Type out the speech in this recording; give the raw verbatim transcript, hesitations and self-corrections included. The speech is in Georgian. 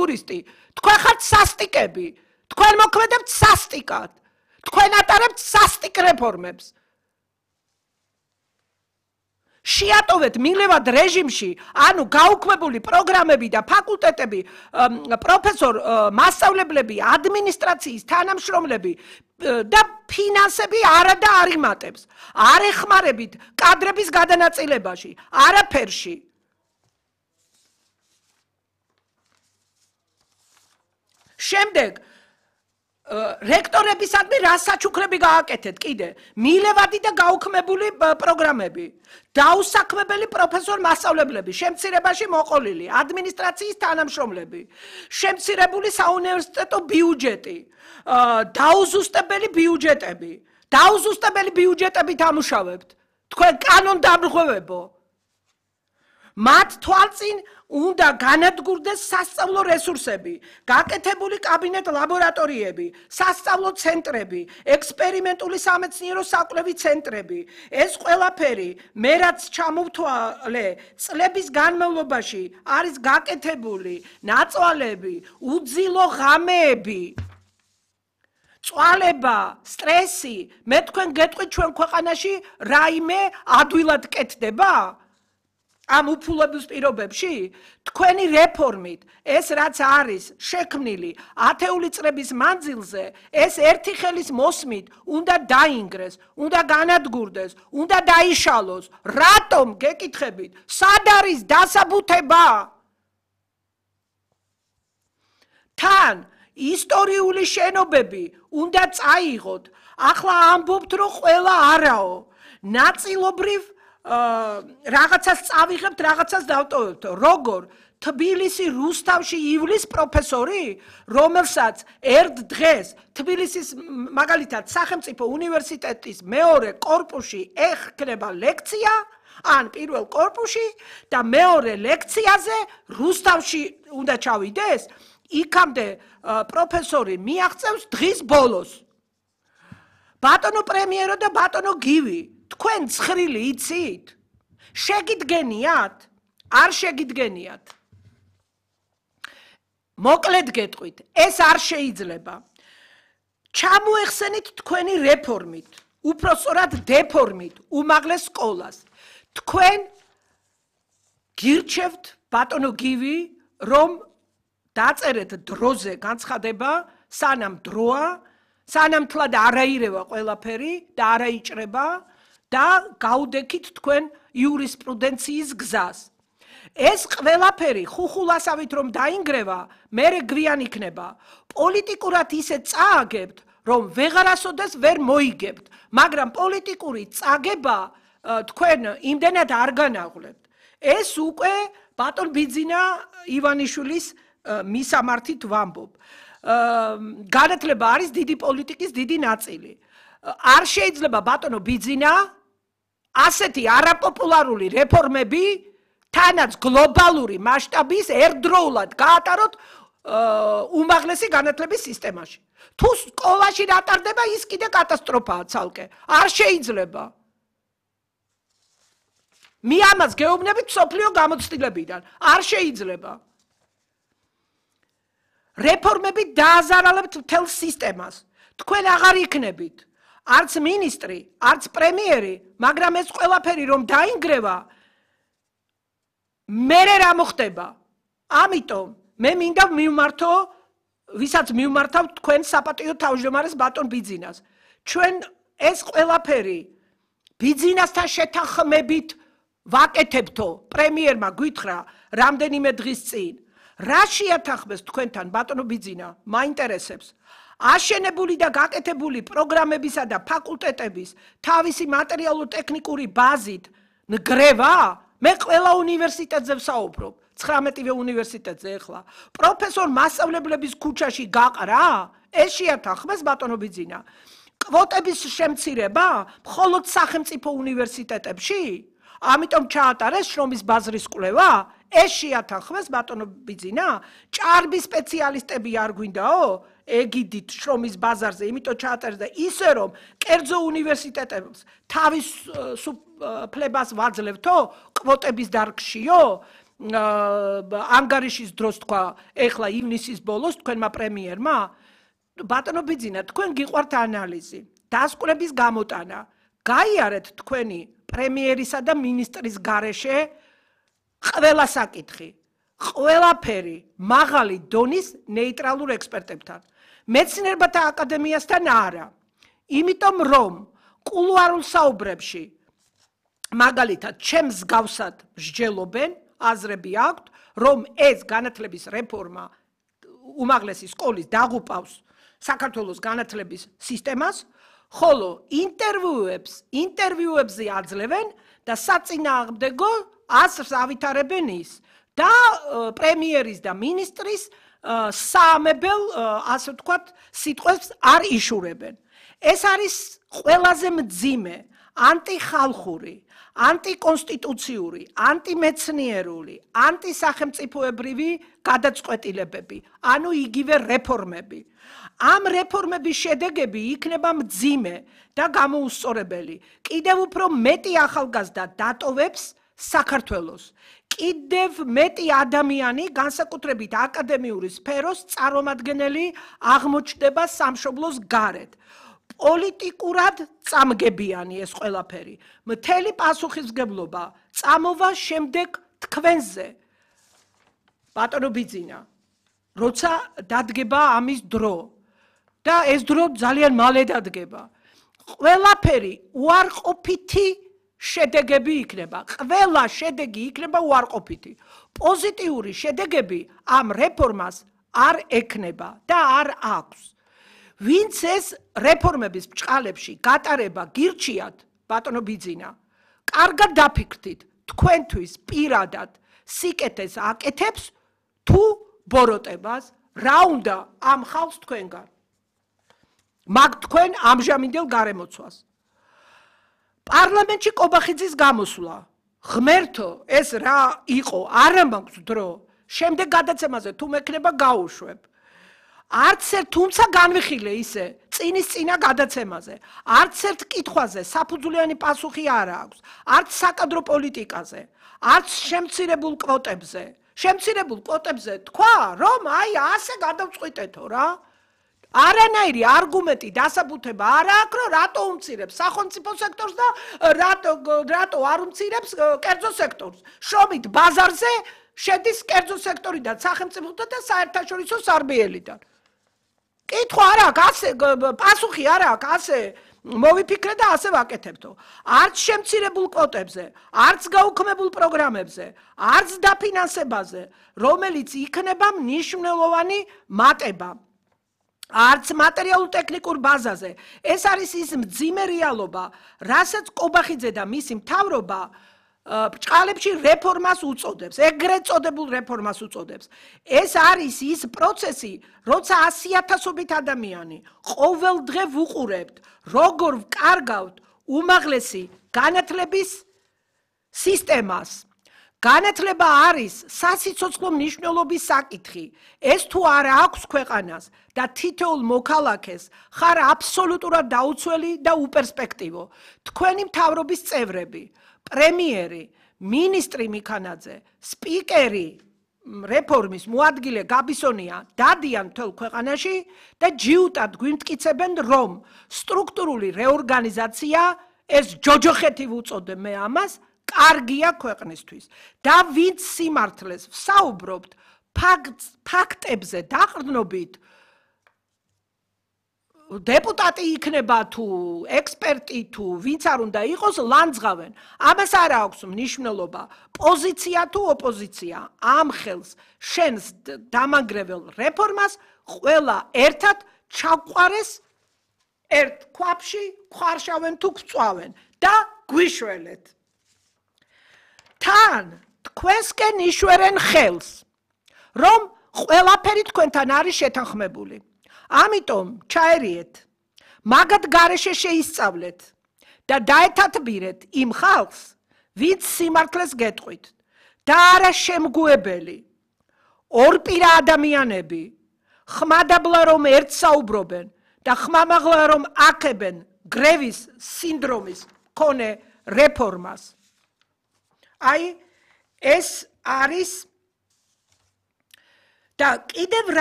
იურისტი, თქვენ ხართ სასტიკები, თქვენ მოქმედებთ სასტიკად, თქვენ ატარებთ სასტიკ რეფორმებს. შეატოვეთ მილევად რეჟიმში, ანუ გაუქმებული პროგრამები და ფაკულტეტები, პროფესორ, მასწავლებლები, ადმინისტრაციის თანამშრომლები და ფინანსები არა და არ იმატებს. არ ეხმარებით კადრების გადანაწილებაში, არაფერში. შემდეგ რექტორებისადმი რა საჩუქრები გააკეთეთ კიდე მილევადი და გაუქმებული პროგრამები დაუსაქმებელი პროფესორ მასწავლებლები შემცირებაში მოყოლილი ადმინისტრაციის თანამშრომლები შემცირებული საუნივერსიტეტო ბიუჯეტი დაუზუსტებელი ბიუჯეტები დაუზუსტებელი ბიუჯეტები დამუშავებთ თქვენ კანონდამრღვევებო მათ თვალწინ უნდა განადგურდეს სასწავლო რესურსები, გაკეთებული კაბინეტ ლაბორატორიები, სასწავლო ცენტრები, ექსპერიმენტული სამეცნიერო საკვლევი ცენტრები. ეს ყველაფერი მე რაც ჩამოვთვალე, წლების განმავლობაში არის გაკეთებული ნაწვალები, უძილო ღამეები. წვალება, სტრესი, მე თქვენ გეტყვით ჩვენ ქვეყანაში რაიმე ადვილად კეთდება? ამ უფულების პირობებში თქვენი რეფორმით ეს რაც არის შექმნილი ათეული წლების მანძილზე ეს ერთი ხელის მოსმით უნდა დაინგრეს, უნდა განადგურდეს, უნდა დაიშალოს. რატომ გეკითხებით? სად არის დასაბუთება? თან ისტორიული შენობები უნდა წაიღოთ. ახლა ამბობთ რომ ყველა არაო. ნაწილობრივ რაღაცას წავიღებთ, რაღაცას დავტოვებთ. როგორ? თბილისი რუსთავში ივლის პროფესორი, რომელსაც ერთ დღეს თბილისის მაგალითად სახელმწიფო უნივერსიტეტის მეორე კორპუსში ეხება ლექცია, ან პირველ კორპუსში და მეორე ლექციაზე რუსთავში უნდა ჩავიდეს, იქამდე პროფესორი მიაღწევს დღის ბოლოს. ბატონო პრემიერო და ბატონო გივი თქვენ ცხრილი იცით? შეგიდგენიათ? არ შეგიდგენიათ. მოკლედ გეტყვით, ეს არ შეიძლება. ჩამოეხსენით თქვენი რეფორმით, უпроსწორად დეფორმით, უმაღლეს სკოლას. თქვენ გირჩევთ ბატონო გივი, რომ დაწერეთ დროზე განცხადება, სანამ დროა, სანამ თლად არაირევა ყველაფერი და არაიჭრება. და გაუდექით თქვენ იურისპრუდენციის გზას. ეს ყველაფერი ხუხულასავით რომ დაინგრევა, მერე გვიან იქნება. პოლიტიკურად ისე წააგებთ, რომ ვეღარასოდეს ვერ მოიგებთ, მაგრამ პოლიტიკური წაგება თქვენ იმდენად არ განაღლებთ. ეს უკვე ბატონ ბიძინა ივანიშვილის მისამართით ვამბობ. განათლება არის დიდი პოლიტიკის დიდი ნაწილი. არ შეიძლება ბატონო ბიძინა ასეთი არაპოპულარული რეფორმები თანაც გლობალური მასშტაბის ერთდროულად გაატაროთ უმაღლესი განათლების სისტემაში. თუ სკოლაში რატარდება ის კიდე კატასტროფაა ცალკე. არ შეიძლება. მე ამას გეუბნებით სოფლიო გამოცდილებიდან. არ შეიძლება. რეფორმები დააზარალებთ მთელ სისტემას. თქვენ აღარ იქნებით. არც მინისტრი, არც პრემიერი, მაგრამ ეს ყველაფერი რომ დაინგრევა, მერე რა მოხდება? ამიტომ მე მინდა მივმართო, ვისაც მივმართავ თქვენ საპატიო თავმჯდომარეს ბატონ ბიძინას. ჩვენ ეს ყველაფერი ბიძინასთან შეთანხმებით ვაკეთებთო, პრემიერმა გვითხრა რამდენიმე დღის წინ. რა შეათანხმეს თქვენთან ბატონო ბიძინა? მაინტერესებს. აშენებული და გაკეთებული პროგრამებისა და ფაკულტეტების თავისი მატერიალურ-ტექნიკური ბაზით ნგრევა? მე ყველა უნივერსიტეტზე ვსაუბრობ, ცხრამეტივე უნივერსიტეტზე ახლა. პროფესორ მასწავლებლების ქუჩაში გაყრა? ეს შეათანხმეს ბატონო ბიძინა. კვოტების შემცირება მხოლოდ სახელმწიფო უნივერსიტეტებში? ამიტომ ჩაატარეს შრომის ბაზრის კვლევა? ეს შეათანხმეს ბატონო ბიძინა? ჭარბი სპეციალისტები არ გვინდაო? ეგიდით შრომის ბაზარზე, იმიტომ ჩაატარეს და ისე რომ კერძო უნივერსიტეტებს თავის ფლებას ვაძლევთო კვოტების დარგშიო, ანგარიშის დროს თქვა, ეხლა ივნისის ბოლოს თქვენმა პრემიერმა, ბატონო ბიძინა, თქვენ გიყვართ ანალიზი, დასკვნების გამოტანა, გაიარეთ თქვენი პრემიერისა და მინისტრის გარეშე ყველა საკითხი, ყველაფერი მაღალი დონის ნეიტრალურ ექსპერტებთან. მეცნიერებათა აკადემიასთან არა. იმიტომ რომ კულუარულ საუბრებში მაგალითად ჩემს გავსად მსჯელობენ, აზრები აქვთ, რომ ეს განათლების რეფორმა უმაღლესი სკოლის დაღუპავს საქართველოს განათლების სისტემას, ხოლო ინტერვიუებს, ინტერვიუებზე აძლევენ და საწინააღმდეგო აზრს ავითარებენ ის და პრემიერის და მინისტრის საამებელ, ასე ვთქვათ, სიტყვებს არ იშურებენ. ეს არის ყველაზე მძიმე, ანტიხალხური, ანტიკონსტიტუციური, ანტიმეცნიერული, ანტისახელმწიფოებრივი გადაწყვეტილებები, ანუ იგივე რეფორმები. ამ რეფორმების შედეგები იქნება მძიმე და გამოუსწორებელი. კიდევ უფრო მეტი ახალგაზრდა დატოვებს საქართველოს. კიდევ მეტი ადამიანი, განსაკუთრებით აკადემიური სფეროს წარმომადგენელი აღმოჩნდება სამშობლოს გარეთ. პოლიტიკურად წამგებიანი ეს ყველაფერი. მთელი პასუხისმგებლობა წამოვა შემდეგ თქვენზე. ბატონო ბიძინა, როცა დადგება ამის დრო და ეს დრო ძალიან მალე დადგება. ყველაფერი უარყოფითი შედეგები იქნება. ყველა შედეგი იქნება უარყოფითი. პოზიტიური შედეგები ამ რეფორმას არ ექნება და არ აქვს. ვინც ეს რეფორმების ბჭყალებში გატარება გირჩიათ, ბატონო ბიძინა, კარგად დაფიქრდით, თქვენთვის პირადად სიკეთეს აკეთებს თუ ბოროტებას, რა უნდა ამ ხალხს თქვენგან. მაგ თქვენ ამჟამინდელ გარემოცვას. პარლამენტში კობახიძის გამოსვლა, ღმერთო, ეს რა იყო, არა მაქვს დრო, შემდეგ გადაცემაზე თუ მექნება გაუშვებ. არც ერთ თუმცა განვიხილე ისე წინის წინა გადაცემაზე, არც ერთ კითხვაზე საფუძვლიანი პასუხი არ აქვს, არც საკადრო პოლიტიკაზე, არც შემცირებულ კვოტებზე. შემცირებულ კვოტებზე თქვა, რომ აი ასე გადავწყვიტეთო რა. არანაირი არგუმენტი დასაბუთება არ აქვს, რომ რატო უმცირებს სახელმწიფო სექტორს და რატო რატო არ უმცირებს კერძო სექტორს. შრომით ბაზარზე შედის კერძო სექტორიდან, სახელმწიფოდან და საერთაშორისო სარბიელიდან. კითხვა არ აქვს, ასე პასუხი არ აქვს, ასე მოვიფიქრე და ასე ვაკეთებთო. არც შემცირებულ კვოტებზე, არც გაუქმებულ პროგრამებზე, არც დაფინანსებაზე, რომელიც იქნება მნიშვნელოვანი მატება. არც მატერიალურ-ტექნიკურ ბაზაზე. ეს არის ის მძიმე რეალობა, რასაც კობახიძე და მისი მთავრობა ბჭყალებში რეფორმას უწოდებს, ეგრეთ წოდებულ რეფორმას უწოდებს. ეს არის ის პროცესი, როცა ასიათასობით ადამიანი ყოველდღე ვუყურებთ, როგორ ვკარგავთ უმაღლესი განათლების სისტემას. განათლება არის სასიცოცხლო მნიშვნელობის საკითხი. ეს თუ არ აქვს ქვეყანას და თითოეულ მოქალაქეს ხარ აბსოლუტურად დაუცველი და უპერსპექტივო. თქვენი მთავრობის წევრები, პრემიერი, მინისტრი მიქანაძე, სპიკერი, რეფორმის მოადგილე გაბისონია დადიან მთელ ქვეყანაში და ჯიუტად გვიმტკიცებენ, რომ სტრუქტურული რეორგანიზაცია, ეს ჯოჯოხეთი ვუწოდე მე ამას, კარგია ქვეყნისთვის. და ვინც სიმართლეს ვსაუბრობთ, ფაქტებზე დაყრდნობით, დეპუტატი იქნება თუ ექსპერტი თუ ვინც არ უნდა იყოს, ლანძღავენ. ამას არ აქვს მნიშვნელობა, პოზიცია თუ ოპოზიცია. ამ ხელს შენს დამანგრეველ რეფორმას ყველა ერთად ჩაგვყარეს ერთ ქვაბში, გვხარშავენ თუ გვწვავენ და გვიშველეთ. თან თქვენსკენ იშვერენ ხელს, რომ ყველაფერი თქვენთან არის შეთანხმებული. ამიტომ ჩაერიეთ, მაგად გარეშე შეისწავლეთ და დაეთათბირეთ იმ ხალხს, ვინც სიმართლეს გეტყვით და არა შემგუებელი, ორპირა ადამიანები, ხმადაბლა რომ ერთ საუბრობენ და ხმამაღლა რომ აქებენ გრევის სინდრომის მქონე რეფორმას. აი ეს არის და კიდევ